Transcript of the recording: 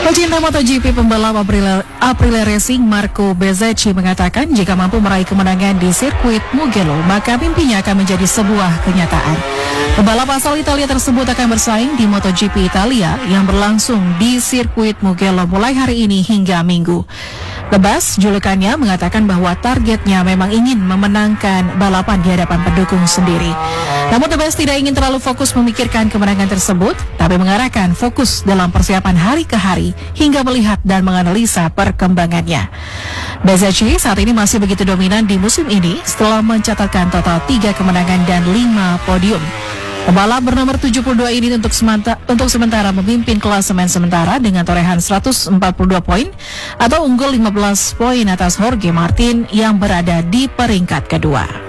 Pecinta MotoGP pembalap Aprilia Racing Marco Bezzecchi mengatakan jika mampu meraih kemenangan di sirkuit Mugello, maka mimpinya akan menjadi sebuah kenyataan. Pembalap asal Italia tersebut akan bersaing di MotoGP Italia yang berlangsung di sirkuit Mugello mulai hari ini hingga Minggu. Lebas, julukannya mengatakan bahwa targetnya memang ingin memenangkan balapan di hadapan pendukung sendiri. Namun Lebas tidak ingin terlalu fokus memikirkan kemenangan tersebut, tapi mengarahkan fokus dalam persiapan hari ke hari hingga melihat dan menganalisa perkembangannya. Bezzecchi saat ini masih begitu dominan di musim ini setelah mencatatkan total 3 kemenangan dan 5 podium. Pembalap bernomor 72 ini untuk sementara memimpin klasemen sementara dengan torehan 142 poin atau unggul 15 poin atas Jorge Martin yang berada di peringkat kedua.